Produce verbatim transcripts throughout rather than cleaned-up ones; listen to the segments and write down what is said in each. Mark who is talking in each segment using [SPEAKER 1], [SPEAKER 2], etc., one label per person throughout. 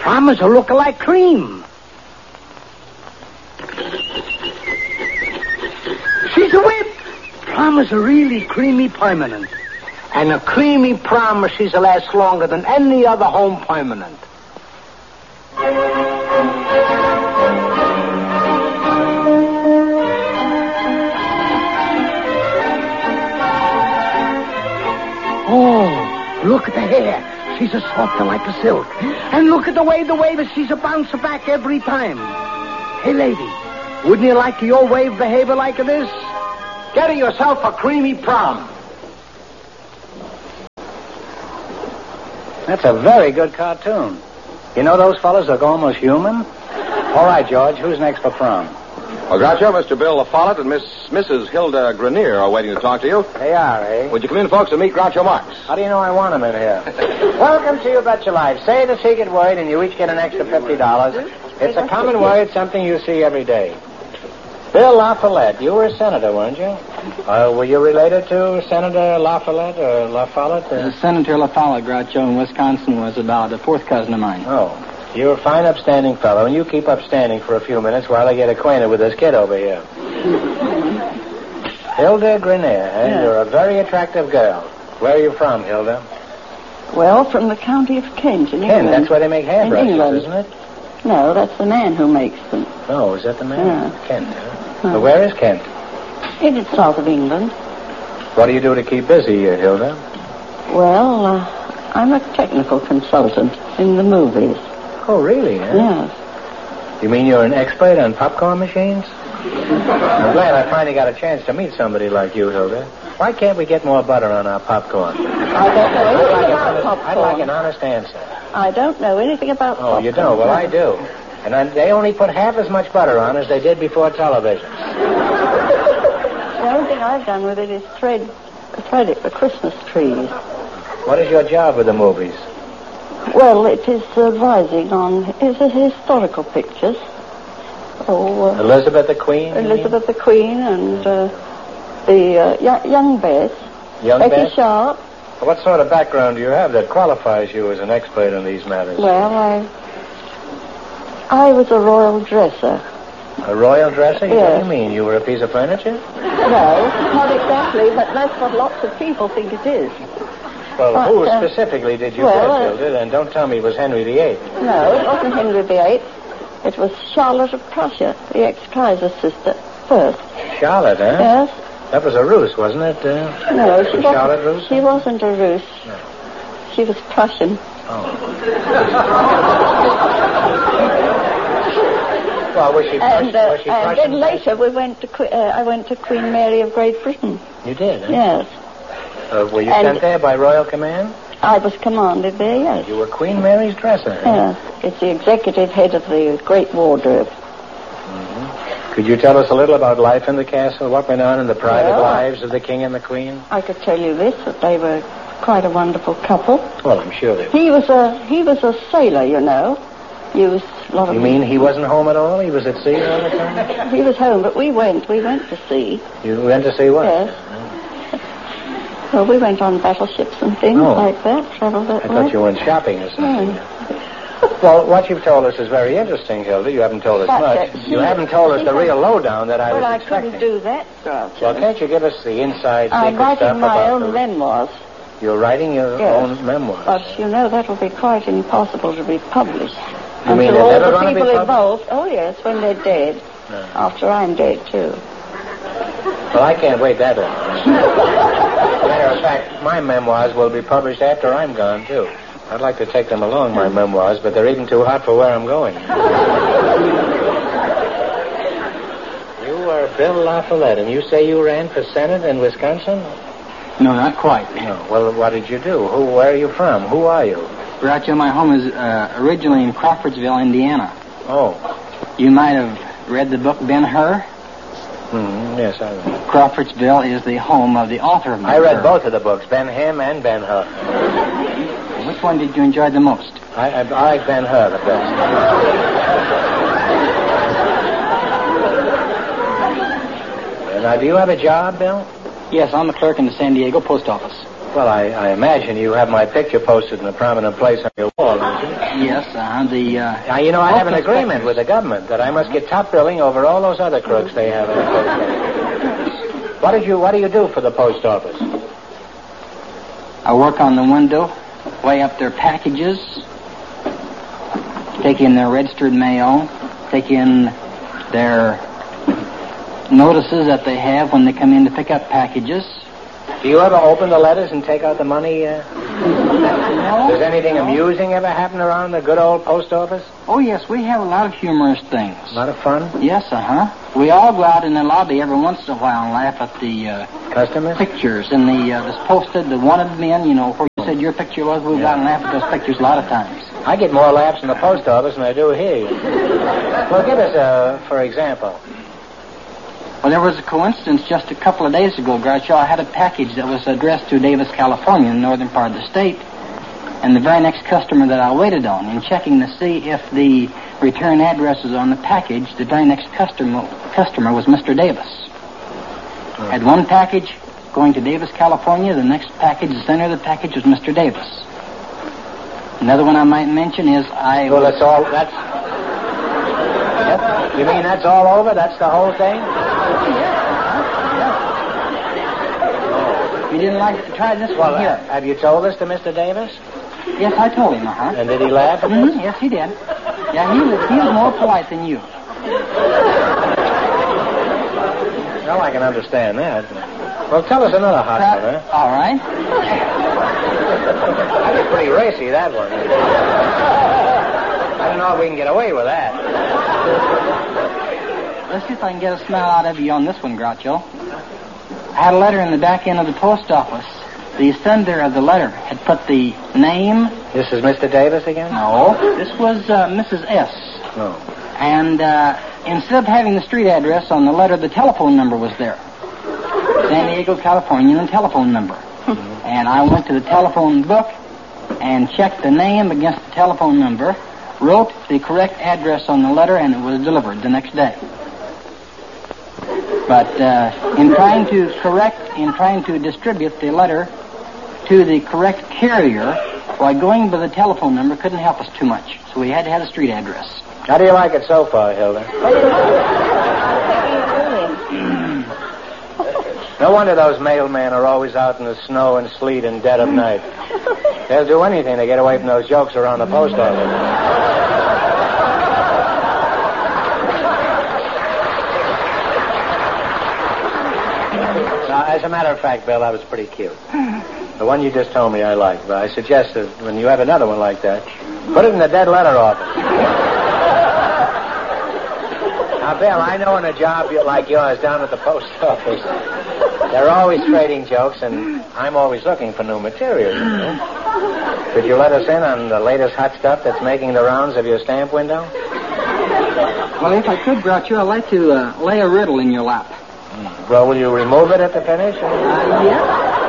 [SPEAKER 1] Promise will look like cream. She's a whip. Promise a really creamy permanent. And a creamy promise she's to last longer than any other home permanent. Oh, look at the hair. She's a softer like a silk. And look at the way the waver, she's a bouncer back every time. Hey, lady, wouldn't you like your wave behavior like this? Get her yourself a creamy prom.
[SPEAKER 2] That's a very good cartoon. You know, those fellas look almost human. All right, George, who's next for prom?
[SPEAKER 3] Well, Groucho, Mister Bill LaFollette and Miss Missus Hilda Grenier are waiting to talk to you.
[SPEAKER 2] They are, eh?
[SPEAKER 3] Would you come in, folks, and meet Groucho Marx?
[SPEAKER 2] How do you know I want them in here? Welcome to You Bet Your Life. Say the secret word, and you each get an extra fifty dollars. It's a common word, something you see every day. Bill LaFollette, you were a senator, weren't you? Uh, were you related to Senator LaFollette or LaFollette? Or...
[SPEAKER 4] Uh, Senator LaFollette, Groucho, in Wisconsin was about a fourth cousin of mine.
[SPEAKER 2] Oh. You're a fine, upstanding fellow, and you keep upstanding for a few minutes while I get acquainted with this kid over here. Hilda Grenier, eh?
[SPEAKER 5] Yeah.
[SPEAKER 2] You're a very attractive girl. Where are you from, Hilda?
[SPEAKER 5] Well, from the county of Kent in
[SPEAKER 2] Kent,
[SPEAKER 5] England.
[SPEAKER 2] that's where they make
[SPEAKER 5] In
[SPEAKER 2] hairbrushes,
[SPEAKER 5] England.
[SPEAKER 2] isn't it?
[SPEAKER 5] No, that's the man who makes them.
[SPEAKER 2] Oh, is that the man?
[SPEAKER 5] Yeah.
[SPEAKER 2] Kent, huh?
[SPEAKER 5] Huh.
[SPEAKER 2] But where is Kent?
[SPEAKER 5] It is south of England.
[SPEAKER 2] What do you do to keep busy, uh, Hilda?
[SPEAKER 5] Well, uh, I'm a technical consultant in the movies.
[SPEAKER 2] Oh, really, eh?
[SPEAKER 5] Yes.
[SPEAKER 2] You mean you're an expert on popcorn machines? I'm glad I finally got a chance to meet somebody like you, Hilda. Why can't we get more butter on our popcorn?
[SPEAKER 5] I don't know
[SPEAKER 2] I'd
[SPEAKER 5] anything
[SPEAKER 2] like,
[SPEAKER 5] about
[SPEAKER 2] an,
[SPEAKER 5] popcorn.
[SPEAKER 2] I'd like an honest answer.
[SPEAKER 5] I don't know anything about
[SPEAKER 2] Oh,
[SPEAKER 5] popcorn.
[SPEAKER 2] you don't? Well, I do. And I, they only put half as much butter on as they did before television.
[SPEAKER 5] The only thing I've done with it is thread, thread it for Christmas trees.
[SPEAKER 2] What is your job with the movies?
[SPEAKER 5] Well, it is advising on is it historical pictures. Oh, uh,
[SPEAKER 2] Elizabeth the Queen? you
[SPEAKER 5] Elizabeth the Queen and uh, the uh, young, young Bess.
[SPEAKER 2] mean? Young
[SPEAKER 5] Becky
[SPEAKER 2] Beth?
[SPEAKER 5] Sharp.
[SPEAKER 2] What sort of background do you have that qualifies you as an expert in these matters?
[SPEAKER 5] Well, I I was a royal dresser.
[SPEAKER 2] A royal dresser? What do
[SPEAKER 5] Yes.
[SPEAKER 2] you mean? You were a piece of furniture?
[SPEAKER 5] No, not exactly, but that's what lots of people think it is.
[SPEAKER 2] Well,
[SPEAKER 5] But,
[SPEAKER 2] who
[SPEAKER 5] uh,
[SPEAKER 2] specifically did you
[SPEAKER 5] well,
[SPEAKER 2] dress,
[SPEAKER 5] uh,
[SPEAKER 2] Hilda? And don't tell me it was Henry the Eighth.
[SPEAKER 5] No, it wasn't Henry the Eighth. It was Charlotte of Prussia, the ex-Kaiser's sister, first.
[SPEAKER 2] Charlotte, huh?
[SPEAKER 5] Yes?
[SPEAKER 2] That was a ruse, wasn't it? Uh,
[SPEAKER 5] No, she
[SPEAKER 2] was
[SPEAKER 5] wasn't.
[SPEAKER 2] Charlotte Ruse?
[SPEAKER 5] She wasn't a Rus. She was Prussian.
[SPEAKER 2] Well, was she
[SPEAKER 5] And,
[SPEAKER 2] Prussian?
[SPEAKER 5] uh,
[SPEAKER 2] was she
[SPEAKER 5] and
[SPEAKER 2] Prussian?
[SPEAKER 5] then later we went to Que- uh, I went to Queen Mary of Great Britain.
[SPEAKER 2] You did, huh?
[SPEAKER 5] Yes.
[SPEAKER 2] Uh, were you
[SPEAKER 5] And-
[SPEAKER 2] sent there by royal command?
[SPEAKER 5] I was commanded there, yes.
[SPEAKER 2] You were Queen Mary's dresser, huh?
[SPEAKER 5] Yes. It's the executive head of the Great Wardrobe.
[SPEAKER 2] Could you tell us a little about life in the castle? What went on in the private
[SPEAKER 5] Well,
[SPEAKER 2] lives of the king and the queen?
[SPEAKER 5] I could tell you this, that they were quite a wonderful couple.
[SPEAKER 2] Well, I'm sure they were.
[SPEAKER 5] He was a he was a sailor, you know. Used a lot of
[SPEAKER 2] You mean he wasn't home at all? He was at sea all the time?
[SPEAKER 5] He was home, but we went. We went to sea.
[SPEAKER 2] You went to see what?
[SPEAKER 5] Yes. Well, we went on battleships and things
[SPEAKER 2] Oh.
[SPEAKER 5] like that. Traveled that
[SPEAKER 2] I
[SPEAKER 5] way.
[SPEAKER 2] thought you went shopping or something.
[SPEAKER 5] Yeah.
[SPEAKER 2] Well, what you've told us is very interesting, Hilda. You haven't told us
[SPEAKER 5] But,
[SPEAKER 2] much.
[SPEAKER 5] uh,
[SPEAKER 2] you
[SPEAKER 5] she-
[SPEAKER 2] haven't told us
[SPEAKER 5] she
[SPEAKER 2] the
[SPEAKER 5] had-
[SPEAKER 2] real lowdown that I
[SPEAKER 5] Well,
[SPEAKER 2] was
[SPEAKER 5] I
[SPEAKER 2] expecting.
[SPEAKER 5] couldn't do that, Groucho.
[SPEAKER 2] Well, can't you give us the inside
[SPEAKER 5] I'm
[SPEAKER 2] secret stuff
[SPEAKER 5] writing my
[SPEAKER 2] about
[SPEAKER 5] own
[SPEAKER 2] the...
[SPEAKER 5] memoirs.
[SPEAKER 2] You're writing your
[SPEAKER 5] Yes.
[SPEAKER 2] own memoirs.
[SPEAKER 5] But you know that will be quite impossible to be published.
[SPEAKER 2] You mean
[SPEAKER 5] Until
[SPEAKER 2] they're
[SPEAKER 5] all
[SPEAKER 2] never
[SPEAKER 5] the
[SPEAKER 2] gonna be
[SPEAKER 5] people
[SPEAKER 2] published?
[SPEAKER 5] involved. Oh yes, when they're dead. After I'm dead too.
[SPEAKER 2] Well, I can't wait that long. Matter of fact, my memoirs will be published after I'm gone, too. I'd like to take them along, my memoirs, but they're even too hot for where I'm going. You are Bill LaFollette, and you say you ran for Senate in Wisconsin?
[SPEAKER 4] No, not quite.
[SPEAKER 2] No. Well, what did you do? Who? Where are you from? Who are you?
[SPEAKER 4] Groucho, my home is uh, originally in Crawfordsville, Indiana.
[SPEAKER 2] Oh.
[SPEAKER 4] You might have read the book Ben-Hur.
[SPEAKER 2] Hmm, yes, I read.
[SPEAKER 4] Crawfordsville is the home of the author of
[SPEAKER 2] I read
[SPEAKER 4] Ben-Hur.
[SPEAKER 2] both of the books, Ben-Him and Ben-Hur.
[SPEAKER 4] Which one did you enjoy the most?
[SPEAKER 2] I, I, I like Ben-Hur the best. Now, do you have a job, Bill?
[SPEAKER 4] Yes, I'm a clerk in the San Diego post office.
[SPEAKER 2] Well, I, I imagine you have my picture posted in a prominent place on your wall, don't you?
[SPEAKER 4] Yes, uh, the... Uh,
[SPEAKER 2] now, you know, I have an
[SPEAKER 4] Post
[SPEAKER 2] agreement
[SPEAKER 4] inspectors.
[SPEAKER 2] with the government that I must get top billing over all those other crooks they have in the post office. What, did you, what do you do for the post office?
[SPEAKER 4] I work on the window, weigh up their packages, take in their registered mail, take in their notices that they have when they come in to pick up packages.
[SPEAKER 2] Do you ever open the letters and take out the money? Uh...
[SPEAKER 4] No.
[SPEAKER 2] Does anything
[SPEAKER 4] no.
[SPEAKER 2] amusing ever happen around the good old post office?
[SPEAKER 4] Oh, yes, we have a lot of humorous things.
[SPEAKER 2] A lot of fun?
[SPEAKER 4] Yes, uh-huh. We all go out in the lobby every once in a while and laugh at the uh,
[SPEAKER 2] customers?
[SPEAKER 4] Pictures and the uh, that's posted, the wanted men, you know, where you said your picture was. We go out and laugh at those pictures a lot of times.
[SPEAKER 2] I get more laughs in the post office than I do here. Well, give us a, for example.
[SPEAKER 4] Well, there was a coincidence just a couple of days ago, Groucho. I had a package that was addressed to Davis, California, in the northern part of the state. And the very next customer that I waited on, in checking to see if the return address was on the package, the very next customer customer was Mister Davis. Oh. Had one package going to Davis, California. The next package, the center of the package, was Mister Davis. Another one I might mention is I...
[SPEAKER 2] Well, that's all... That's... Yep. You mean that's all over? That's the whole thing?
[SPEAKER 4] You didn't like to try this
[SPEAKER 2] well,
[SPEAKER 4] one here?
[SPEAKER 2] Uh, have you told this to Mister Davis?
[SPEAKER 4] Yes, I told him, uh-huh.
[SPEAKER 2] And did he laugh at
[SPEAKER 4] mm-hmm.
[SPEAKER 2] this?
[SPEAKER 4] Yes, he did. Yeah, he was, he was more polite than you.
[SPEAKER 2] Well, I can understand that. Well, tell us another hot one, huh?
[SPEAKER 4] All right.
[SPEAKER 2] That was pretty racy, that one. I don't know if we can get away with that.
[SPEAKER 4] Let's see if I can get a smile out of you on this one, Groucho. I had a letter in the back end of the post office. The sender of the letter had put the name...
[SPEAKER 2] This is Mister Davis again?
[SPEAKER 4] No. This was uh, Missus S.
[SPEAKER 2] Oh.
[SPEAKER 4] And uh, instead of having the street address on the letter, the telephone number was there. San Diego, California, and the telephone number. Mm-hmm. And I went to the telephone book and checked the name against the telephone number, wrote the correct address on the letter, and it was delivered the next day. But uh, in trying to correct, in trying to distribute the letter to the correct carrier, by going by the telephone number couldn't help us too much. So we had to have a street address.
[SPEAKER 2] How do you like it so far, Hilda? No wonder those mailmen are always out in the snow and sleet and dead of night. They'll do anything to get away from those jokes around the post office. Now, as a matter of fact, Bill, that was pretty cute. The one you just told me I liked, but I suggest that when you have another one like that, put it in the dead letter office. Now, Bill, I know in a job like yours down at the post office, they're always trading jokes, and I'm always looking for new material, you know. Could you let us in on the latest hot stuff that's making the rounds of your stamp window?
[SPEAKER 4] Well, if I could, Groucho, I'd like to uh, lay a riddle in your lap.
[SPEAKER 2] Well, will you remove it at the finish?
[SPEAKER 4] Uh, yes.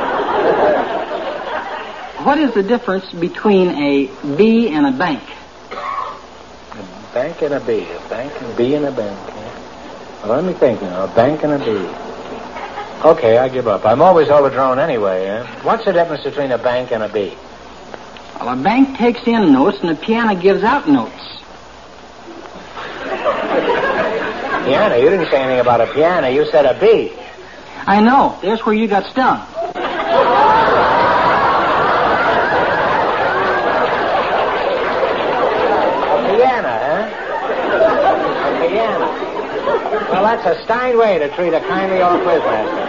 [SPEAKER 4] What is the difference between a bee and a bank?
[SPEAKER 2] A bank and a bee. A bank and a bee and a bank. Yeah. Well, let me think now. A bank and a bee. Okay, I give up. I'm always overdrawn anyway. Eh? What's the difference between a bank and a bee?
[SPEAKER 4] Well, a bank takes in notes and a piano gives out notes.
[SPEAKER 2] Piano? You didn't say anything about a piano. You said a bee.
[SPEAKER 4] I know. There's where you got stung.
[SPEAKER 2] A piano, huh? A piano. Well, that's a Steinway to treat a kindly old quizmaster.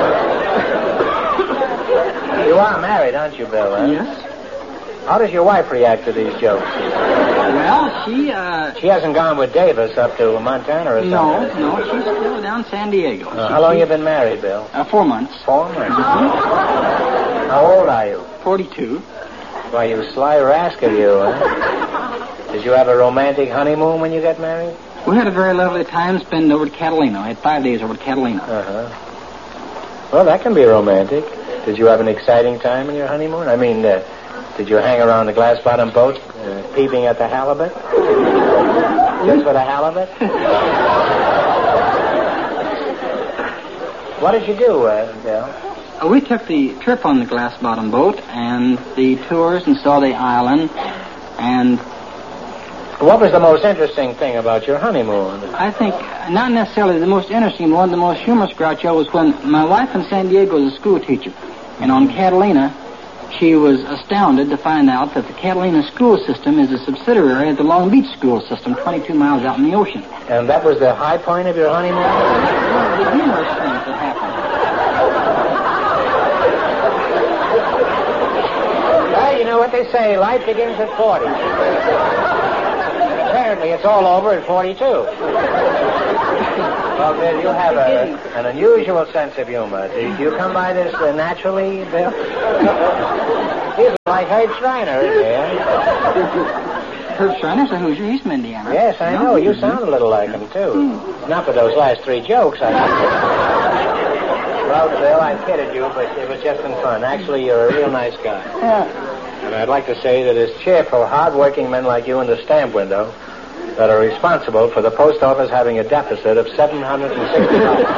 [SPEAKER 2] You are married, aren't you, Bill? Huh?
[SPEAKER 4] Yes.
[SPEAKER 2] How does your wife react to these jokes?
[SPEAKER 4] Well, she, uh...
[SPEAKER 2] She hasn't gone with Davis up to Montana or something?
[SPEAKER 4] No, no, she's still down San Diego.
[SPEAKER 2] Uh, how long you been married, Bill?
[SPEAKER 4] Uh, four months.
[SPEAKER 2] Four months? Mm-hmm. How old are you?
[SPEAKER 4] Forty-two.
[SPEAKER 2] Why, you sly rascal, you, huh? Did you have a romantic honeymoon when you got married?
[SPEAKER 4] We had a very lovely time spent over at Catalina. I had five days over at Catalina.
[SPEAKER 2] Uh-huh. Well, that can be romantic. Did you have an exciting time in your honeymoon? I mean, uh, did you hang around the glass-bottom boat, uh, peeping at the halibut? Just for the halibut? What did you do, uh, Bill?
[SPEAKER 4] Uh, we took the trip on the glass-bottom boat and the tours and saw the island. And
[SPEAKER 2] what was the most interesting thing about your honeymoon?
[SPEAKER 4] I think not necessarily the most interesting one. The most humorous, Groucho, was when my wife in San Diego was a school teacher. And on Catalina, she was astounded to find out that the Catalina school system is a subsidiary of the Long Beach school system, twenty-two miles out in the ocean.
[SPEAKER 2] And that was the high point of your honeymoon?
[SPEAKER 4] One of the humorous things that happened.
[SPEAKER 2] Well, you know what they say, life begins at forty. Apparently it's all over at forty-two. Well, Bill, you have a, an unusual sense of humor. Do you come by this uh, naturally, Bill? He's like Herb Schreiner, isn't he? Eh?
[SPEAKER 4] Herb Schreiner's a Hoosier. He's from Indiana.
[SPEAKER 2] Yes, I know. You sound a little like him, too. Not for those last three jokes, I think. Well, Bill, I kidded you, but it was just in fun. Actually, you're a real nice guy.
[SPEAKER 5] Yeah.
[SPEAKER 2] And I'd like to say that it's cheerful, hard-working men like you in the stamp window that are responsible for the post office having a deficit of seven hundred sixty dollars.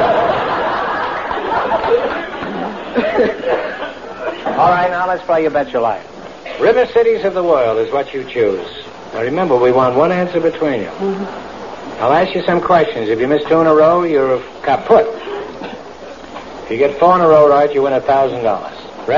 [SPEAKER 2] All right, now let's play You Bet Your Life. River cities of the world is what you choose. Now remember, we want one answer between you. Mm-hmm. I'll ask you some questions. If you miss two in a row, you're kaput. If you get four in a row right, you win a thousand dollars.